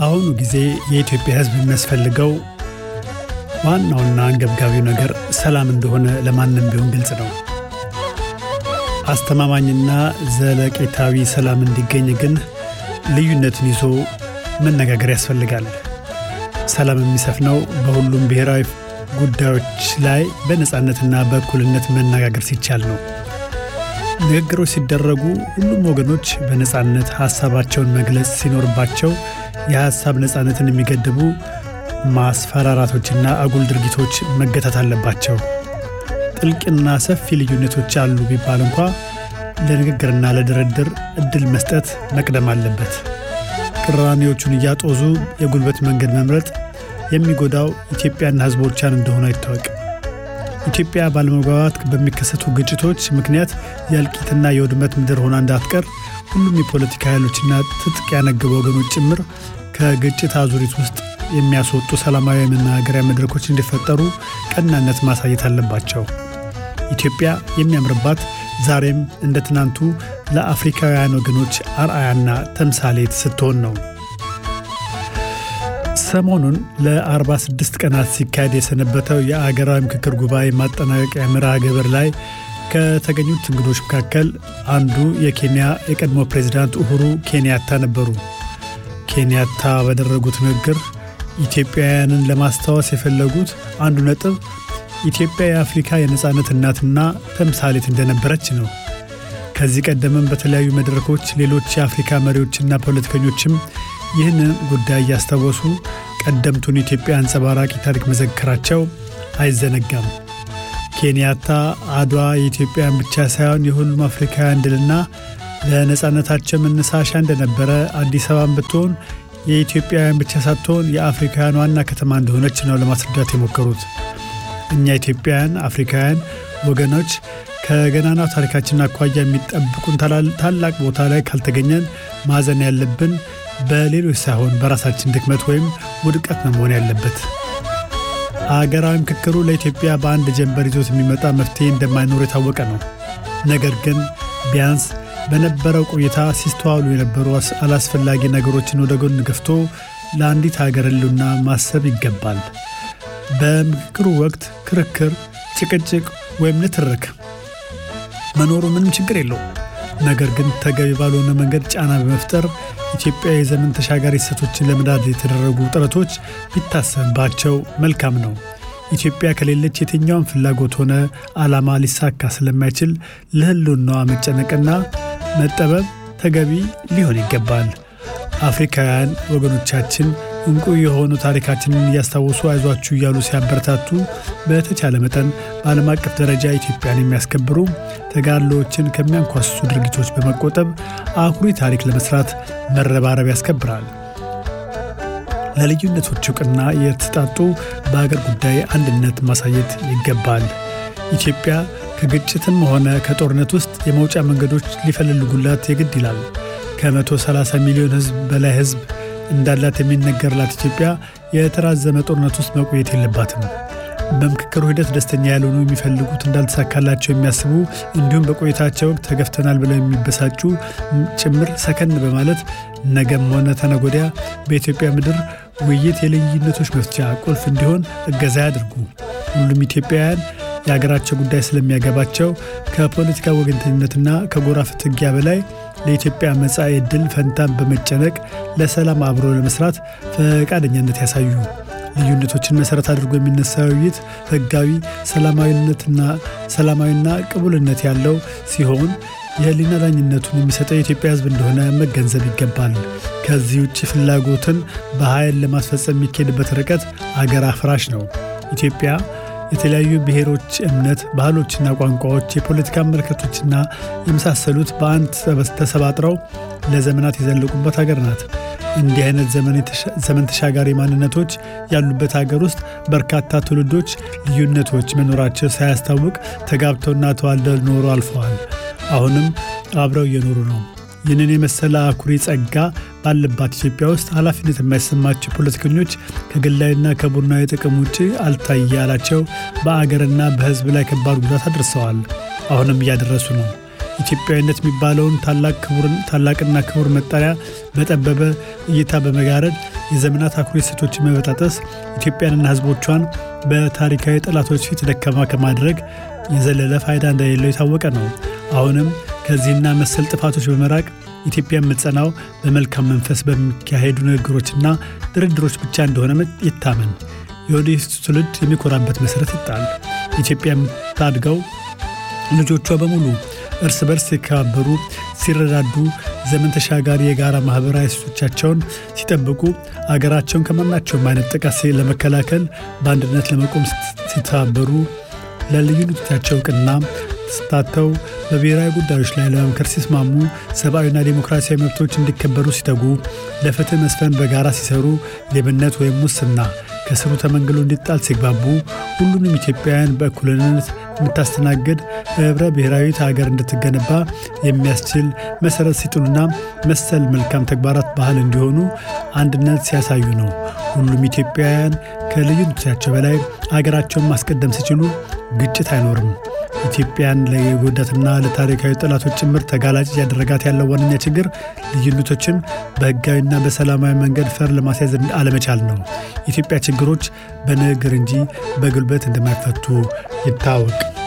አሁን ጊዜ የኢትዮጵያ ሕዝብ የሚያስፈልገው ዋናውና አንገብጋቢው ነገር ሰላም እንደሆነ ለማንም ቢሆን ግልጽ ነው። አስተማማኝና ዘለቄታዊ ሰላም እንዲገኝ ግን ልዩነትን ይዞ መነጋገር ያስፈልጋል። ሰላም የሚሰፍነው በሁሉም ብሔራዊ ጉዳዮች ላይ በነጻነትና በእኩልነት መነጋገር ሲቻል ነው። ንግግሮች ሲደረጉ ሁሉም ወገኖች በነጻነት ሐሳባቸውን መግለጽ ሲኖርባቸው የሐሳብ ነጻነትን የሚገድቡ ማስፈራራቶችና አጉል ድርጊቶች መገታት አለባቸው። ጥልቅና ሰፊ ልዩነቶች አሉ ቢባል እንኳ ለንግግርና ለድርድር እድል መስጠት መቅደም አለበት። ቅራኔዎቹን እያጦዙ የጉልበት መንገድ መምረጥ የሚጎዳው ኢትዮጵያና ሕዝቦቿን እንደሆነ ይታወቅ። ኢትዮጵያ ባለመግባባት በሚከሰቱ ግጭቶች ምክንያት የእልቂትና የውድመት ምድር ሆና እንዳትቀር ሁሉም የፖለቲካ ኃይሎችና ትጥቅ ያነገቡ ወገኖች ጭምር ከግጭት አዙሪት ውስጥ የሚያስወጡ ሰላማዊ መነጋገሪያ መድረኮች እንዲፈጠሩ ቀናነት ማሳየት አለባቸው። ኢትዮጵያ የሚያምርባት ዛሬም እንደ ትናንቱ ለአፍሪካውያን ወገኖች አርአያና ተምሳሌት ስትሆን ነው። ሰሞኑን ለ46 ቀናት ሲካሄድ የሰነበተው የአገራዊ ምክክር ጉባኤ ማጠናቀቂያ መርሃ ግብር ላይ ከተገኙት እንግዶች መካከል አንዱ የኬንያ የቀድሞ ፕሬዝዳንት ኡሁሩ ኬንያታ ነበሩ። ኬንያታ ባደረጉት ንግግር ኢትዮጵያውያንን ለማስታወስ የፈለጉት አንዱ ነጥብ ኢትዮጵያ የአፍሪካ የነጻነት እናትና ተምሳሌት እንደነበረች ነው። ከዚህ ቀደምም በተለያዩ መድረኮች ሌሎች የአፍሪካ መሪዎችና ፖለቲከኞችም ይህንን ጉዳይ እያስታወሱ ቀደምቱን ኢትዮጵያ አንጸባራቂ ታሪክ መዘከራቸው አይዘነጋም። ኬንያታ አድዋ የኢትዮጵያን ብቻ ሳይሆን የሁሉም አፍሪካውያን ድልና ለነጻነታቸው መነሳሻ እንደነበረ አዲስ አበባን ብትሆን የኢትዮጵያውያን ብቻ ሳትሆን የአፍሪካውያን ዋና ከተማ እንደሆነች ነው ለማስረዳት የሞከሩት። እኛ ኢትዮጵያውያን አፍሪካውያን ወገኖች ከገናናው ታሪካችን አኳያ የሚጠብቁን ታላቅ ቦታ ላይ ካልተገኘን ማዘን ያለብን በሌሎች ሳይሆን በራሳችን ድክመት ወይም ውድቀት ነው መሆን ያለበት። አገራዊ ምክክሩ ለኢትዮጵያ በአንድ ጀንበር ይዞት የሚመጣ መፍትሄ እንደማይኖር የታወቀ ነው። ነገር ግን ቢያንስ በነበረው ቆይታ ሲስተዋሉ የነበሩ አላስፈላጊ ነገሮችን ወደ ጎን ገፍቶ ለአንዲት ሀገር ሕልውና ማሰብ ይገባል። በምክክሩ ወቅት ክርክር፣ ጭቅጭቅ ወይም ንትርክ መኖሩ ምንም ችግር የለውም። ነገር ግን ተገቢ ባልሆነ መንገድ ጫና በመፍጠር ኢትዮጵያ የዘመን ተሻጋሪ እሴቶችን ለመዳድ የተደረጉ ጥረቶች ቢታሰብባቸው መልካም ነው። ኢትዮጵያ ከሌለች የትኛውም ፍላጎት ሆነ ዓላማ ሊሳካ ስለማይችል ለሕልውናዋ መጨነቅና መጠበብ ተገቢ ሊሆን ይገባል። አፍሪካውያን ወገኖቻችን እንቁ የሆኑ ታሪካችንን እያስታወሱ አይዟችሁ እያሉ ሲያበረታቱ በተቻለ መጠን በዓለም አቀፍ ደረጃ ኢትዮጵያን የሚያስከብሩ ተጋድሎዎችን ከሚያንኳስሱ ድርጊቶች በመቆጠብ አኩሪ ታሪክ ለመስራት መረባረብ ያስከብራል። ለልዩነቶች ዕውቅና የተሰጣጡ በአገር ጉዳይ አንድነት ማሳየት ይገባል። ኢትዮጵያ ከግጭትም ሆነ ከጦርነት ውስጥ የመውጫ መንገዶች ሊፈልጉላት የግድ ይላል። ከ130 ሚሊዮን ሕዝብ በላይ ሕዝብ እንዳላት የሚነገርላት ኢትዮጵያ የተራዘመ ጦርነት ውስጥ መቆየት የለባትም። በምክክሩ ሂደት ደስተኛ ያልሆኑ የሚፈልጉት እንዳልተሳካላቸው የሚያስቡ እንዲሁም በቆይታቸው ወቅት ተገፍተናል ብለው የሚበሳጩ ጭምር ሰከን በማለት ነገም ሆነ ተነጎዲያ በኢትዮጵያ ምድር ውይይት የልዩነቶች መፍቻ ቁልፍ እንዲሆን እገዛ ያድርጉ። ሁሉም ኢትዮጵያውያን የሀገራቸው ጉዳይ ስለሚያገባቸው ከፖለቲካ ወገንተኝነትና ከጎራ ፍትጊያ በላይ ለኢትዮጵያ መጻኢ ዕድል ፈንታን በመጨነቅ ለሰላም አብሮ ለመስራት ፈቃደኛነት ያሳዩ። ልዩነቶችን መሰረት አድርጎ የሚነሳ ውይይት ህጋዊ፣ ሰላማዊና ቅቡልነት ያለው ሲሆን የህሊና ዳኝነቱን የሚሰጠው የኢትዮጵያ ሕዝብ እንደሆነ መገንዘብ ይገባል። ከዚህ ውጭ ፍላጎትን በኃይል ለማስፈጸም የሚካሄድበት ርቀት አገር አፍራሽ ነው። ኢትዮጵያ የተለያዩ ብሔሮች፣ እምነት፣ ባህሎችና ቋንቋዎች፣ የፖለቲካ አመለካከቶችና የመሳሰሉት በአንድ ተሰባጥረው ለዘመናት የዘለቁበት ሀገር ናት። እንዲህ አይነት ዘመን ተሻጋሪ ማንነቶች ያሉበት ሀገር ውስጥ በርካታ ትውልዶች ልዩነቶች መኖራቸው ሳያስታውቅ ተጋብተውና ተዋልደው ኖሮ አልፈዋል። አሁንም አብረው እየኖሩ ነው። ይህንን የመሰለ አኩሪ ጸጋ ባለባት ኢትዮጵያ ውስጥ ኃላፊነት የማይሰማቸው ፖለቲከኞች ከግላዊና ከቡድናዊ ጥቅም ውጭ አልታይ ያላቸው በአገርና በሕዝብ ላይ ከባድ ጉዳት አድርሰዋል። አሁንም እያደረሱ ነው። ኢትዮጵያዊነት የሚባለውን ታላቅና ክቡር መጠሪያ በጠበበ እይታ በመጋረድ የዘመናት አኩሪ እሴቶችን መበጣጠስ ኢትዮጵያንና ሕዝቦቿን በታሪካዊ ጠላቶች ፊት ደካማ ከማድረግ የዘለለ ፋይዳ እንደሌለው የታወቀ ነው። አሁንም ከዚህና መሰል ጥፋቶች በመራቅ ኢትዮጵያ የምትጸናው በመልካም መንፈስ በሚካሄዱ ንግግሮችና ድርድሮች ብቻ እንደሆነ ይታመን። የወደፊቱ ትውልድ የሚኮራበት መሰረት ይጣል። ኢትዮጵያ የምታድገው ልጆቿ በሙሉ እርስ በርስ ሲከባበሩ፣ ሲረዳዱ፣ ዘመን ተሻጋሪ የጋራ ማህበራዊ እሴቶቻቸውን ሲጠብቁ፣ አገራቸውን ከማናቸውም አይነት ጥቃት ለመከላከል በአንድነት ለመቆም ሲተባበሩ፣ ለልዩነቶቻቸው እውቅና ስታተው በብሔራዊ ጉዳዮች ላይ ለመምከር ሲስማሙ፣ ሰብአዊና ዲሞክራሲያዊ መብቶች እንዲከበሩ ሲተጉ፣ ለፍትህ መስፈን በጋራ ሲሰሩ፣ ሌብነት ወይም ሙስና ከስሩ ተመንግሎ እንዲጣል ሲግባቡ፣ ሁሉንም ኢትዮጵያውያን በእኩልነት የምታስተናግድ ህብረ ብሔራዊት ሀገር እንድትገነባ የሚያስችል መሰረት ሲጥሉና መሰል መልካም ተግባራት ባህል እንዲሆኑ አንድነት ሲያሳዩ ነው። ሁሉም ኢትዮጵያውያን ከልዩነቶቻቸው በላይ ሀገራቸውን ማስቀደም ሲችሉ ግጭት አይኖርም። ኢትዮጵያን ለጎዳትና ለታሪካዊ ጠላቶች ጭምር ተጋላጭ ያደረጋት ያለው ዋነኛ ችግር ልዩነቶችን በህጋዊና በሰላማዊ መንገድ ፈር ለማስያዝ አለመቻል ነው። ኢትዮጵያ ችግሮች በንግግር እንጂ በጉልበት እንደማይፈቱ ይታወቅ።